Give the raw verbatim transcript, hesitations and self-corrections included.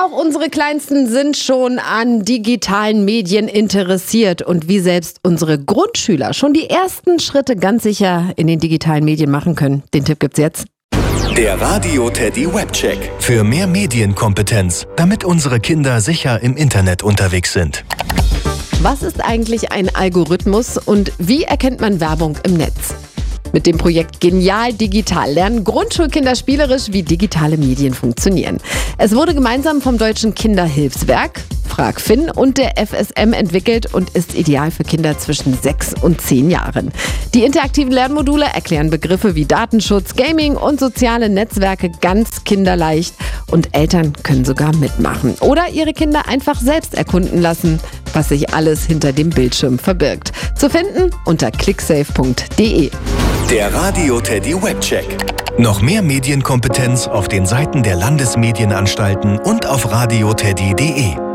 Auch unsere Kleinsten sind schon an digitalen Medien interessiert und wie selbst unsere Grundschüler schon die ersten Schritte ganz sicher in den digitalen Medien machen können. Den Tipp gibt's jetzt. Der Radio Teddy Webcheck. Für mehr Medienkompetenz, damit unsere Kinder sicher im Internet unterwegs sind. Was ist eigentlich ein Algorithmus und wie erkennt man Werbung im Netz? Mit dem Projekt Genial Digital lernen Grundschulkinder spielerisch, wie digitale Medien funktionieren. Es wurde gemeinsam vom Deutschen Kinderhilfswerk, Frag Finn und der F S M entwickelt und ist ideal für Kinder zwischen sechs und zehn Jahren. Die interaktiven Lernmodule erklären Begriffe wie Datenschutz, Gaming und soziale Netzwerke ganz kinderleicht und Eltern können sogar mitmachen oder ihre Kinder einfach selbst erkunden lassen, was sich alles hinter dem Bildschirm verbirgt. Zu finden unter clicksafe punkt de. Der Radio Teddy Webcheck. Noch mehr Medienkompetenz auf den Seiten der Landesmedienanstalten und auf radio teddy punkt de.